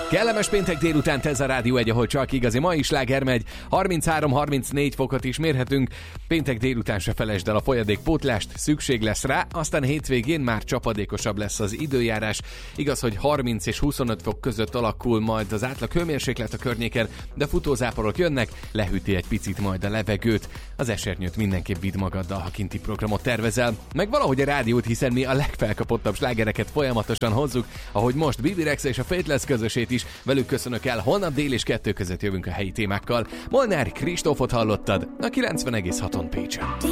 Kellemes péntek délután, ez a Rádió 1, ahol csak igazi mai sláger megy. 33-34 fokot is mérhetünk. Péntek délután se felejtsd el a folyadékpótlást, szükség lesz rá, aztán hétvégén már csapadékosabb lesz az időjárás. Igaz, hogy 30 és 25 fok között alakul majd az átlag hőmérséklet a környéken, de futózáporok jönnek, lehűti egy picit majd a levegőt. Az esernyőt mindenképp vidd magaddal, ha kinti programot tervezel. Meg valahogy a rádiót, hiszen mi a legfelkapottabb slágereket folyamatosan hozzuk, ahogy most Bibi Rexa és a Faithless közösét is. Velük köszönök el, holnap dél és 2 között jövünk a helyi témákkal. Molnár Kristófot hallottad a 90,6-on Pécsen.